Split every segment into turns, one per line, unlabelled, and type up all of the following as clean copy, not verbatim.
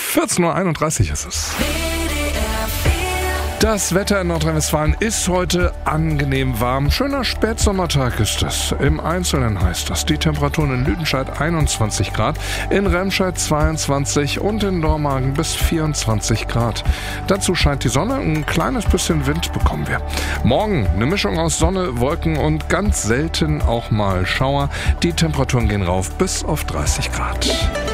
14:31 Uhr ist es. Das Wetter in Nordrhein-Westfalen ist heute angenehm warm. Schöner Spätsommertag ist es. Im Einzelnen heißt das, die Temperaturen in Lüdenscheid 21 Grad, in Remscheid 22 und in Dormagen bis 24 Grad. Dazu scheint die Sonne, ein kleines bisschen Wind bekommen wir. Morgen eine Mischung aus Sonne, Wolken und ganz selten auch mal Schauer. Die Temperaturen gehen rauf bis auf 30 Grad.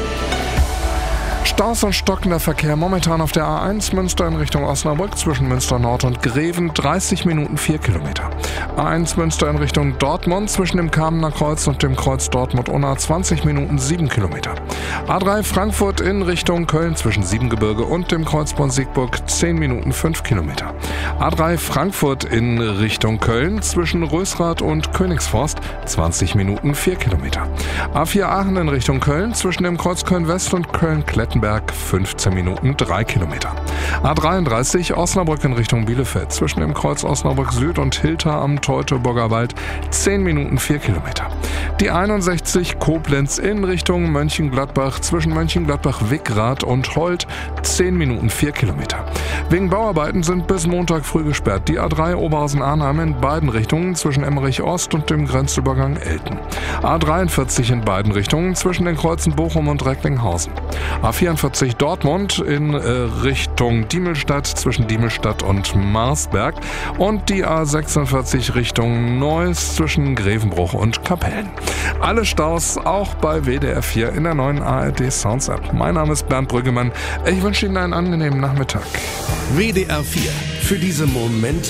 Staus und stockender Verkehr momentan auf der A1 Münster in Richtung Osnabrück zwischen Münster Nord und Greven, 30 Minuten 4 Kilometer. A1 Münster in Richtung Dortmund zwischen dem Kamener Kreuz und dem Kreuz Dortmund-Unna, 20 Minuten 7 Kilometer. A3 Frankfurt in Richtung Köln zwischen Siebengebirge und dem Kreuz Bonn-Siegburg, 10 Minuten 5 Kilometer. A3 Frankfurt in Richtung Köln zwischen Rösrath und Königsforst, 20 Minuten 4 Kilometer. A4 Aachen in Richtung Köln zwischen dem Kreuz Köln-West und Köln-Klettenberg, 15 Minuten 3 Kilometer. A33 Osnabrück in Richtung Bielefeld zwischen dem Kreuz Osnabrück Süd und Hilter am Teutoburger Wald, 10 Minuten 4 Kilometer. Die 61 Koblenz in Richtung Mönchengladbach zwischen Mönchengladbach-Wickrath und Holt, 10 Minuten 4 Kilometer. Wegen Bauarbeiten sind bis Montag früh gesperrt die A3 Oberhausen-Arnheim in beiden Richtungen zwischen Emmerich Ost und dem Grenzübergang Elten. A43 in beiden Richtungen zwischen den Kreuzen Bochum und Recklinghausen. A44 Dortmund in Richtung Diemelstadt zwischen Diemelstadt und Marsberg und die A46 Richtung Neuss zwischen Grevenbruch und Kapellen. Alle Staus auch bei WDR 4 in der neuen ARD Sounds App. Mein Name ist Bernd Brüggemann. Ich wünsche Ihnen einen angenehmen Nachmittag.
WDR 4. Für diese Momente,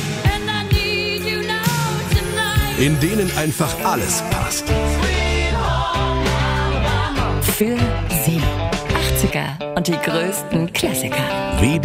in denen einfach alles passt.
Für Sie. 80er und die größten Klassiker.